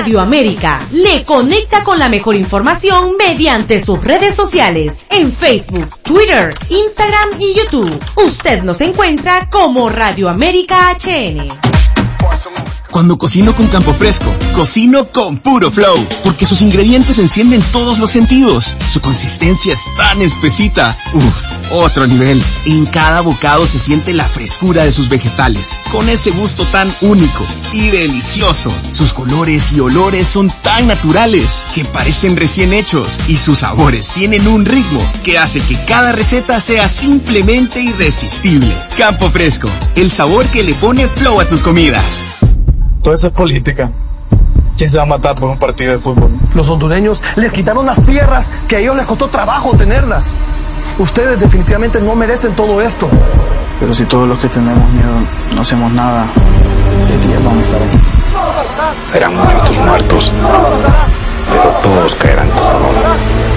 Radio América le conecta con la mejor información mediante sus redes sociales en Facebook, Twitter, Instagram y YouTube. Usted nos encuentra como Radio América HN. Cuando cocino con Campo Fresco, cocino con puro flow, porque sus ingredientes encienden todos los sentidos. Su consistencia es tan espesita. Otro nivel. En cada bocado se siente la frescura de sus vegetales, con ese gusto tan único y delicioso. Sus colores y olores son tan naturales que parecen recién hechos, y sus sabores tienen un ritmo que hace que cada receta sea simplemente irresistible. Campo Fresco, el sabor que le pone flow a tus comidas. Todo eso es política. ¿Quién se va a matar por un partido de fútbol? Los hondureños les quitaron las tierras que a ellos les costó trabajo tenerlas. Ustedes definitivamente no merecen todo esto. Pero si todos los que tenemos miedo no hacemos nada, ¿qué días vamos a estar aquí? Serán muchos muertos, pero todos caerán con honor.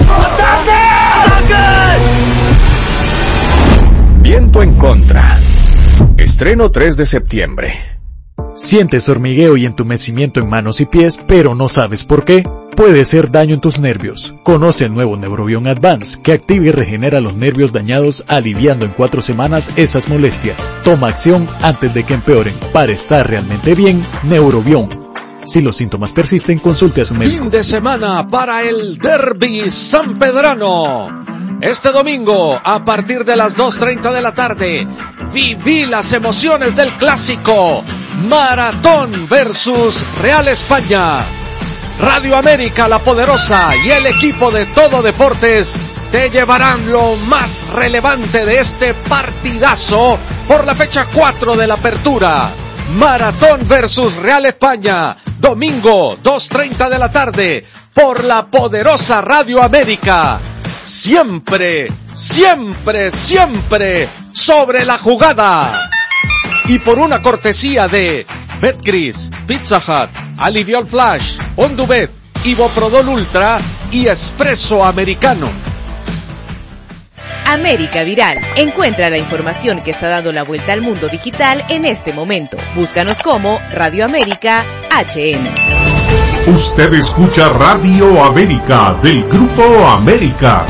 Viento en contra. Estreno 3 de septiembre. Sientes hormigueo y entumecimiento en manos y pies, pero no sabes por qué. Puede ser daño en tus nervios. Conoce el nuevo Neurobion Advance, que activa y regenera los nervios dañados, aliviando en 4 semanas esas molestias. Toma acción antes de que empeoren. Para estar realmente bien, Neurobion. Si los síntomas persisten, consulte a su médico. Fin de semana para el Derby Sanpedrano. Este domingo, a partir de las 2:30 de la tarde, viví las emociones del clásico Maratón versus Real España. Radio América, la poderosa, y el equipo de Todo Deportes te llevarán lo más relevante de este partidazo por la fecha 4 de la apertura. Maratón versus Real España, domingo 2:30 de la tarde, por la poderosa Radio América. Siempre, siempre, siempre sobre la jugada. Y por una cortesía de Betcris, Pizza Hut, Aliviol Flash, Ondubet, Iboprodol Ultra y Espresso Americano. América Viral. Encuentra la información que está dando la vuelta al mundo digital en este momento. Búscanos como Radio América HN. Usted escucha Radio América del Grupo América.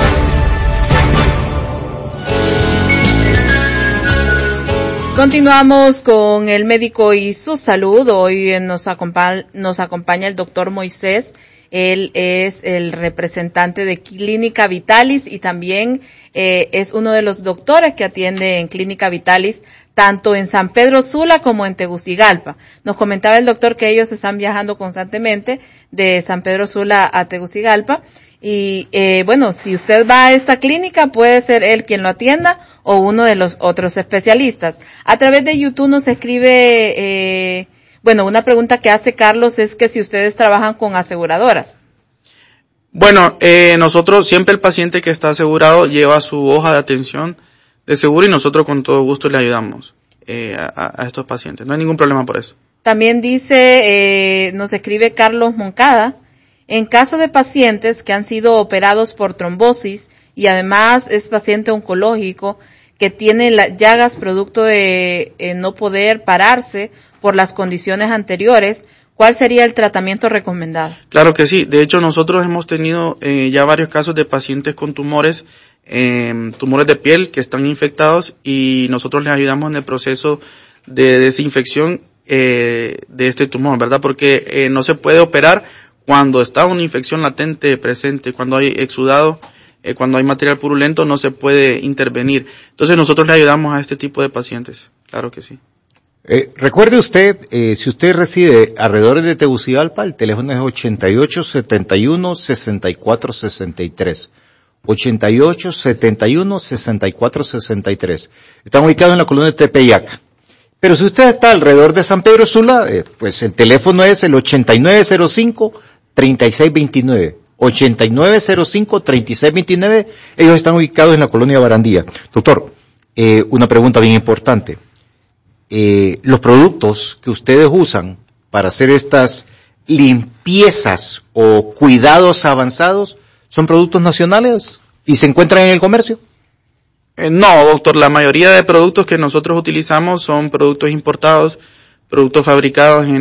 Continuamos con el médico y su salud. Hoy nos acompaña el doctor Moisés. Él es el representante de Clínica Vitalis y también es uno de los doctores que atiende en Clínica Vitalis, tanto en San Pedro Sula como en Tegucigalpa. Nos comentaba el doctor que ellos están viajando constantemente de San Pedro Sula a Tegucigalpa. Y bueno, si usted va a esta clínica, puede ser él quien lo atienda o uno de los otros especialistas. A través de YouTube nos escribe, una pregunta que hace Carlos es que si ustedes trabajan con aseguradoras. Bueno, nosotros siempre el paciente que está asegurado lleva su hoja de atención de seguro y nosotros con todo gusto le ayudamos a estos pacientes. No hay ningún problema por eso. También dice, nos escribe Carlos Moncada, en caso de pacientes que han sido operados por trombosis y además es paciente oncológico que tiene llagas producto de no poder pararse por las condiciones anteriores, ¿cuál sería el tratamiento recomendado? Claro que sí. De hecho, nosotros hemos tenido ya varios casos de pacientes con tumores de piel que están infectados y nosotros les ayudamos en el proceso de desinfección de este tumor, ¿verdad? Porque no se puede operar cuando está una infección latente presente, cuando hay exudado, cuando hay material purulento, no se puede intervenir. Entonces nosotros le ayudamos a este tipo de pacientes, claro que sí. Recuerde usted, si usted reside alrededor de Tegucigalpa, el teléfono es 88-71-64-63. 88-71-64-63. Están ubicados en la colonia de Tepeyac. Pero si usted está alrededor de San Pedro Sula, pues el teléfono es el 8905-3629. 8905-3629. Ellos están ubicados en la colonia Barandilla. Doctor, una pregunta bien importante. Los productos que ustedes usan para hacer estas limpiezas o cuidados avanzados, ¿son productos nacionales y se encuentran en el comercio? No, doctor, la mayoría de productos que nosotros utilizamos son productos importados, productos fabricados en